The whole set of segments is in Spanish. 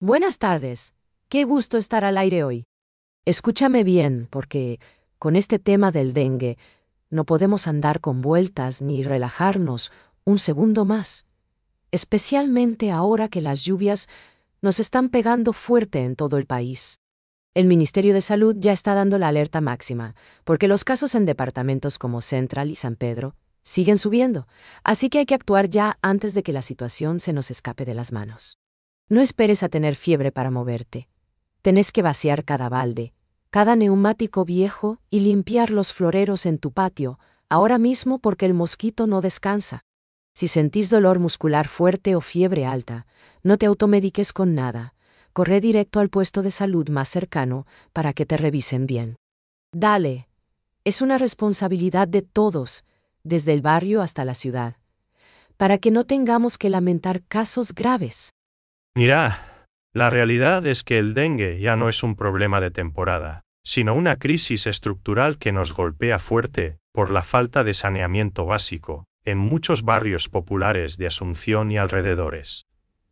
Buenas tardes. Qué gusto estar al aire hoy. Escúchame bien, porque con este tema del dengue no podemos andar con vueltas ni relajarnos un segundo más, especialmente ahora que las lluvias nos están pegando fuerte en todo el país. El Ministerio de Salud ya está dando la alerta máxima, porque los casos en departamentos como Central y San Pedro siguen subiendo, así que hay que actuar ya antes de que la situación se nos escape de las manos. No esperes a tener fiebre para moverte. Tenés que vaciar cada balde, cada neumático viejo y limpiar los floreros en tu patio, ahora mismo porque el mosquito no descansa. Si sentís dolor muscular fuerte o fiebre alta, no te automediques con nada. Corre directo al puesto de salud más cercano para que te revisen bien. Dale. Es una responsabilidad de todos, desde el barrio hasta la ciudad, para que no tengamos que lamentar casos graves. Mira, la realidad es que el dengue ya no es un problema de temporada, sino una crisis estructural que nos golpea fuerte por la falta de saneamiento básico en muchos barrios populares de Asunción y alrededores.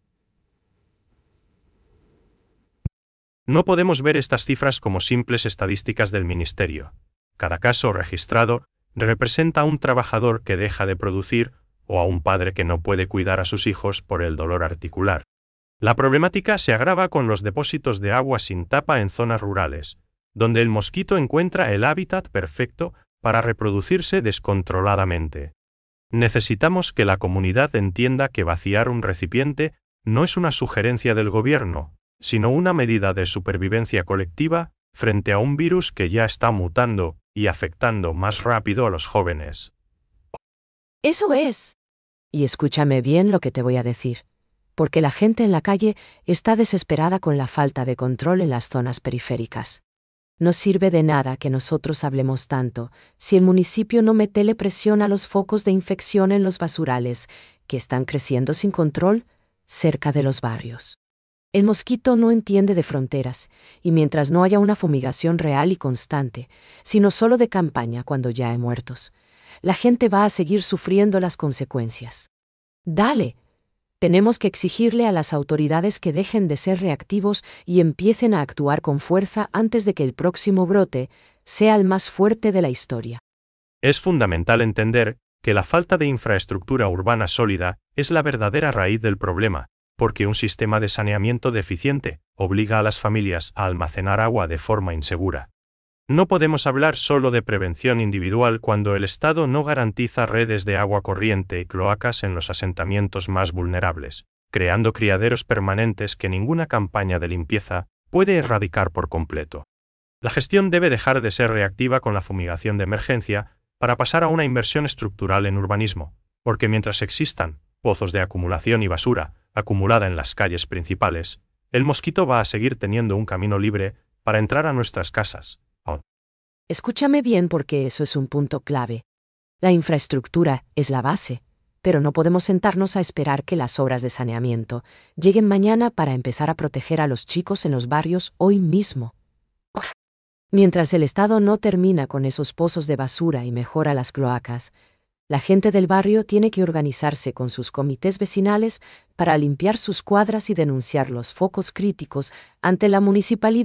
No podemos ver estas cifras como simples estadísticas del ministerio. Cada caso registrado representa a un trabajador que deja de producir o a un padre que no puede cuidar a sus hijos por el dolor articular. La problemática se agrava con los depósitos de agua sin tapa en zonas rurales, donde el mosquito encuentra el hábitat perfecto para reproducirse descontroladamente. Necesitamos que la comunidad entienda que vaciar un recipiente no es una sugerencia del gobierno, sino una medida de supervivencia colectiva frente a un virus que ya está mutando y afectando más rápido a los jóvenes. Eso es. Y escúchame bien lo que te voy a decir, porque la gente en la calle está desesperada con la falta de control en las zonas periféricas. No sirve de nada que nosotros hablemos tanto si el municipio no metele presión a los focos de infección en los basurales, que están creciendo sin control cerca de los barrios. El mosquito no entiende de fronteras, y mientras no haya una fumigación real y constante, sino solo de campaña cuando ya hay muertos, la gente va a seguir sufriendo las consecuencias. Dale. Tenemos que exigirle a las autoridades que dejen de ser reactivos y empiecen a actuar con fuerza antes de que el próximo brote sea el más fuerte de la historia. Es fundamental entender que la falta de infraestructura urbana sólida es la verdadera raíz del problema, porque un sistema de saneamiento deficiente obliga a las familias a almacenar agua de forma insegura. No podemos hablar solo de prevención individual cuando el Estado no garantiza redes de agua corriente y cloacas en los asentamientos más vulnerables, creando criaderos permanentes que ninguna campaña de limpieza puede erradicar por completo. La gestión debe dejar de ser reactiva con la fumigación de emergencia para pasar a una inversión estructural en urbanismo, porque mientras existan pozos de acumulación y basura acumulada en las calles principales, el mosquito va a seguir teniendo un camino libre para entrar a nuestras casas. Escúchame bien porque eso es un punto clave. La infraestructura es la base, pero no podemos sentarnos a esperar que las obras de saneamiento lleguen mañana para empezar a proteger a los chicos en los barrios hoy mismo. Mientras el Estado no termina con esos pozos de basura y mejora las cloacas, la gente del barrio tiene que organizarse con sus comités vecinales para limpiar sus cuadras y denunciar los focos críticos ante la municipalidad.